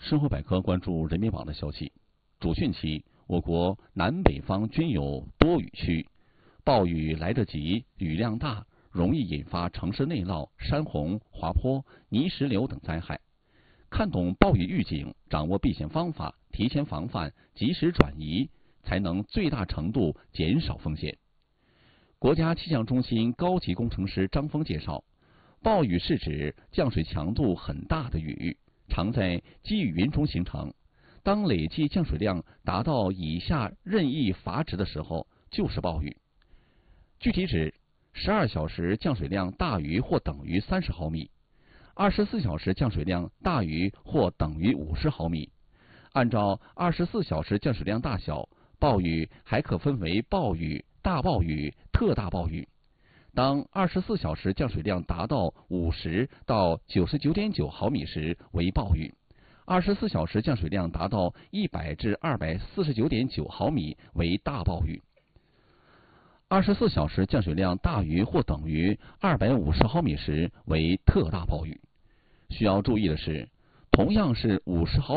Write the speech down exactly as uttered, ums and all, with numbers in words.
生活百科关注人民网的消息，主汛期，我国南北方均有多雨区，暴雨来得急，雨量大，容易引发城市内涝、山洪、滑坡、泥石流等灾害。看懂暴雨预警，掌握避险方法，提前防范，及时转移，才能最大程度减少风险。国家气象中心高级工程师张峰介绍，暴雨是指降水强度很大的雨，常在积雨云中形成。当累计降水量达到以下任意阀值的时候，就是暴雨。具体指十二小时降水量大于或等于三十毫米，二十四小时降水量大于或等于五十毫米。按照二十四小时降水量大小，暴雨还可分为暴雨、大暴雨、特大暴雨。当二十四小时降水量达到五十到九十九点九毫米时为暴雨，二十四小时降水量达到一百至二百四十九点九毫米为大暴雨。二十四小时降水量大于或等于二百五十毫米时为特大暴雨。需要注意的是，同样是五十毫